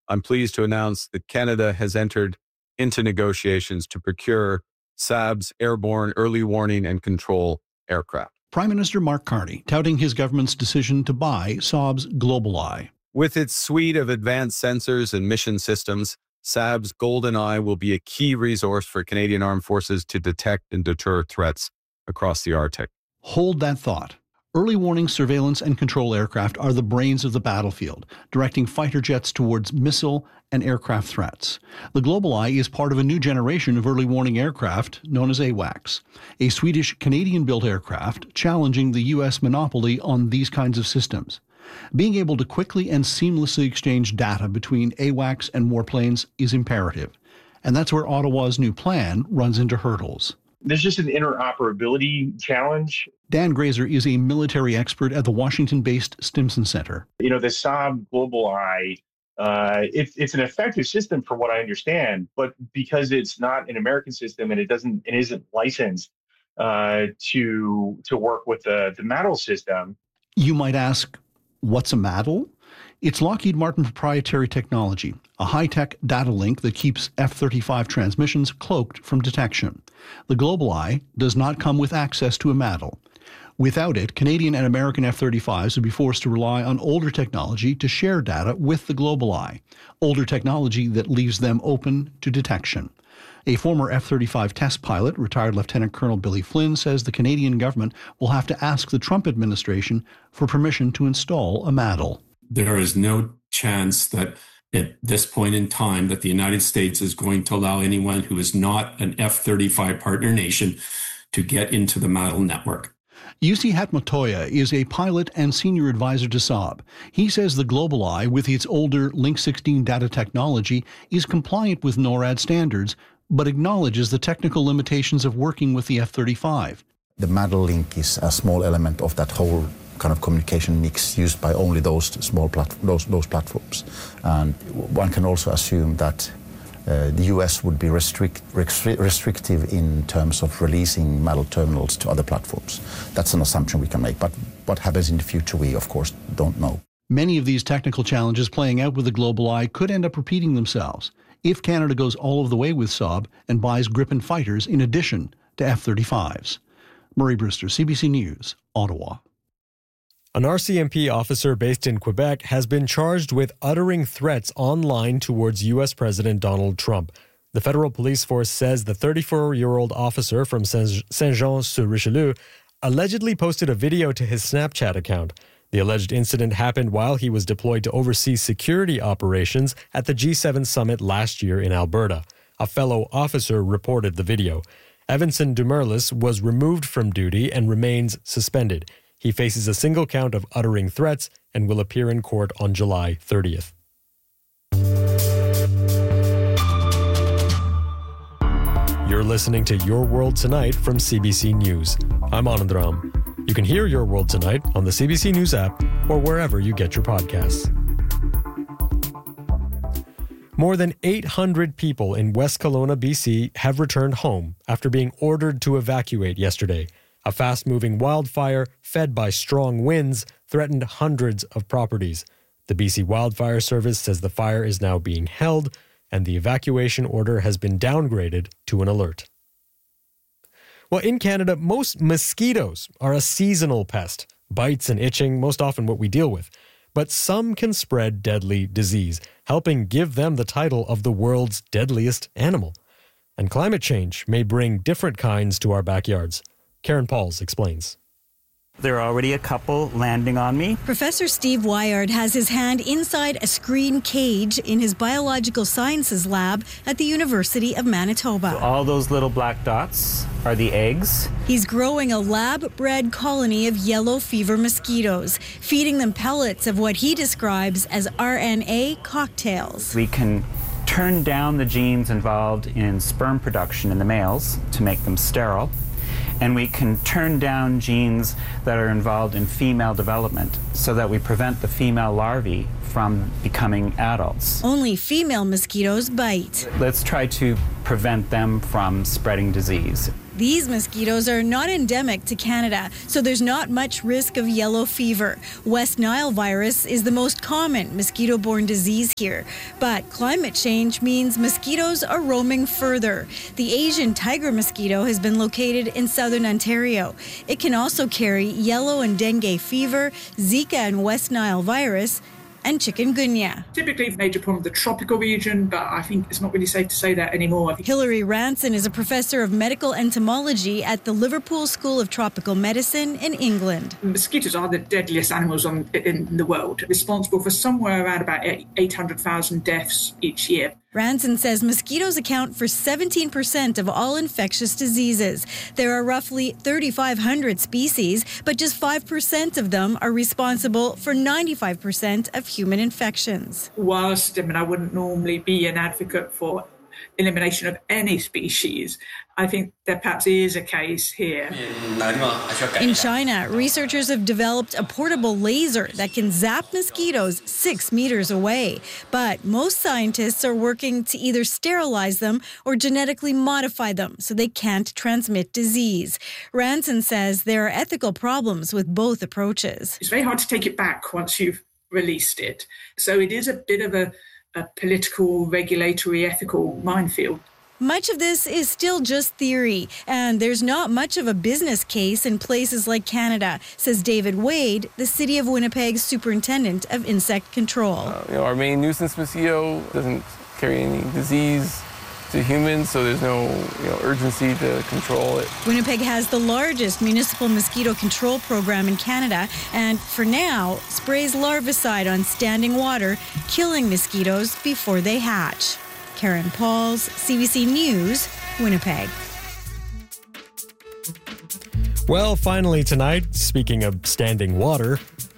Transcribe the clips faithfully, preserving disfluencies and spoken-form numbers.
I'm pleased to announce that Canada has entered into negotiations to procure Saab's airborne early warning and control aircraft. Prime Minister Mark Carney touting his government's decision to buy Saab's GlobalEye. With its suite of advanced sensors and mission systems, Saab's GoldenEye will be a key resource for Canadian Armed Forces to detect and deter threats across the Arctic. Hold that thought. Early warning surveillance and control aircraft are the brains of the battlefield, directing fighter jets towards missile and aircraft threats. The GlobalEye is part of a new generation of early warning aircraft known as AWACS, a Swedish-Canadian-built aircraft challenging the U S monopoly on these kinds of systems. Being able to quickly and seamlessly exchange data between AWACS and warplanes is imperative, and that's where Ottawa's new plan runs into hurdles. There's just an interoperability challenge. Dan Grazer is a military expert at the Washington-based Stimson Center. You know, the Saab GlobalEye, uh, it's it's an effective system from what I understand, but because it's not an American system and it doesn't it isn't licensed uh, to to work with the the M A D L system. You might ask, what's a M A D L? It's Lockheed Martin proprietary technology, a high-tech data link that keeps F thirty-five transmissions cloaked from detection. The GlobalEye does not come with access to a M A D L. Without it, Canadian and American F thirty-fives would be forced to rely on older technology to share data with the GlobalEye, older technology that leaves them open to detection. A former F thirty-five test pilot, retired Lieutenant Colonel Billy Flynn, says the Canadian government will have to ask the Trump administration for permission to install a M A D L. There is no chance that at this point in time that the United States is going to allow anyone who is not an F thirty-five partner nation to get into the M A D L network. Jussi Hatmatoja is a pilot and senior advisor to Saab. He says the GlobalEye, with its older Link sixteen data technology, is compliant with NORAD standards, but acknowledges the technical limitations of working with the F thirty-five. The M A D L link is a small element of that whole kind of communication mix used by only those small plat- those, those platforms. And one can also assume that uh, the U S would be restrict, restri- restrictive in terms of releasing M A D L terminals to other platforms. That's an assumption we can make, but what happens in the future we, of course, don't know. Many of these technical challenges playing out with the GlobalEye could end up repeating themselves if Canada goes all of the way with Saab and buys Gripen fighters in addition to F thirty-fives. Murray Brewster, C B C News, Ottawa. An R C M P officer based in Quebec has been charged with uttering threats online towards U S President Donald Trump. The federal police force says the thirty-four-year-old officer from Saint-Jean-sur-Richelieu allegedly posted a video to his Snapchat account. The alleged incident happened while he was deployed to oversee security operations at the G seven summit last year in Alberta. A fellow officer reported the video. Evanson Dumerlis was removed from duty and remains suspended. He faces a single count of uttering threats and will appear in court on July thirtieth. You're listening to Your World Tonight from C B C News. I'm Anand Ram. You can hear Your World Tonight on the C B C News app or wherever you get your podcasts. More than eight hundred people in West Kelowna, B C have returned home after being ordered to evacuate yesterday. A fast-moving wildfire, fed by strong winds, threatened hundreds of properties. The B C Wildfire Service says the fire is now being held, and the evacuation order has been downgraded to an alert. Well, in Canada, most mosquitoes are a seasonal pest. Bites and itching, most often what we deal with. But some can spread deadly disease, helping give them the title of the world's deadliest animal. And climate change may bring different kinds to our backyards. Karen Pauls explains. There are already a couple landing on me. Professor Steve Wyard has his hand inside a screen cage in his biological sciences lab at the University of Manitoba. So all those little black dots are the eggs. He's growing a lab-bred colony of yellow fever mosquitoes, feeding them pellets of what he describes as R N A cocktails. We can turn down the genes involved in sperm production in the males to make them sterile. And we can turn down genes that are involved in female development so that we prevent the female larvae from becoming adults. Only female mosquitoes bite. Let's try to prevent them from spreading disease. These mosquitoes are not endemic to Canada, so there's not much risk of yellow fever. West Nile virus is the most common mosquito-borne disease here, but climate change means mosquitoes are roaming further. The Asian tiger mosquito has been located in southern Ontario. It can also carry yellow and dengue fever, Zika and West Nile virus, and chikungunya. Typically a major problem in the tropical region, but I think it's not really safe to say that anymore. Hilary Ranson is a professor of medical entomology at the Liverpool School of Tropical Medicine in England. Mosquitoes are the deadliest animals on, in the world, responsible for somewhere around about eight hundred thousand deaths each year. Ranson says mosquitoes account for seventeen percent of all infectious diseases. There are roughly three thousand five hundred species, but just five percent of them are responsible for ninety-five percent of human infections. Whilst I mean, I wouldn't normally be an advocate for elimination of any species, I think there perhaps is a case here. In China, researchers have developed a portable laser that can zap mosquitoes six meters away. But most scientists are working to either sterilize them or genetically modify them so they can't transmit disease. Ranson says there are ethical problems with both approaches. It's very hard to take it back once you've released it. So it is a bit of a a political, regulatory, ethical minefield. Much of this is still just theory, and there's not much of a business case in places like Canada, says David Wade, the City of Winnipeg's superintendent of insect control. Uh, you know, our main nuisance mosquito doesn't carry any disease to humans, so there's no you know, urgency to control it. Winnipeg has the largest municipal mosquito control program in Canada, and for now, sprays larvicide on standing water, killing mosquitoes before they hatch. Karen Pauls, C B C News, Winnipeg. Well, finally tonight, speaking of standing water,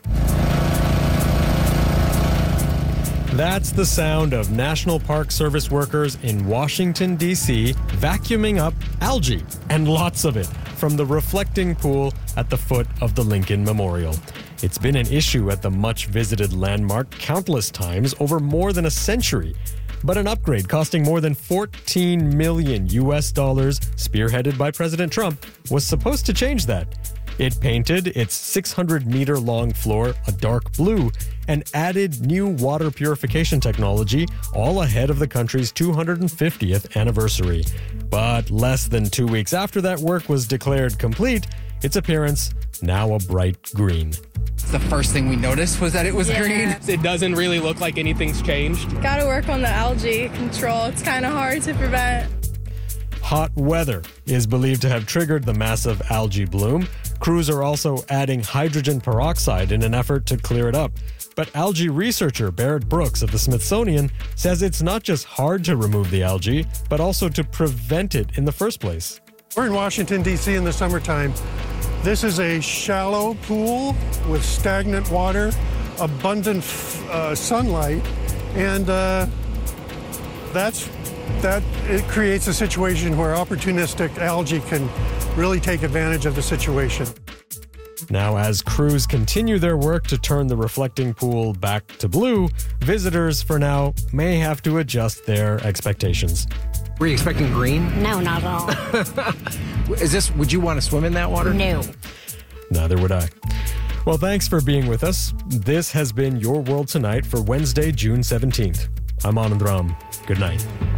that's the sound of National Park Service workers in Washington, D C vacuuming up algae, and lots of it, from the reflecting pool at the foot of the Lincoln Memorial. It's been an issue at the much-visited landmark countless times over more than a century. But an upgrade costing more than fourteen million U S dollars, spearheaded by President Trump, was supposed to change that. It painted its six hundred meter long floor a dark blue and added new water purification technology all ahead of the country's two hundred fiftieth anniversary. But less than two weeks after that work was declared complete, its appearance now a bright green. The first thing we noticed was that it was yeah. green. It doesn't really look like anything's changed. Got to work on the algae control. It's kind of hard to prevent. Hot weather is believed to have triggered the massive algae bloom. Crews are also adding hydrogen peroxide in an effort to clear it up. But algae researcher Barrett Brooks of the Smithsonian says it's not just hard to remove the algae, but also to prevent it in the first place. We're in Washington, D C in the summertime. This is a shallow pool with stagnant water, abundant uh, sunlight, and uh, that's that it creates a situation where opportunistic algae can really take advantage of the situation. Now, as crews continue their work to turn the reflecting pool back to blue, visitors for now may have to adjust their expectations. Were you expecting green? No, not at all. Is this, would you want to swim in that water? No. Neither would I. Well, thanks for being with us. This has been Your World Tonight for Wednesday, June seventeenth. I'm Anand Ram. Good night.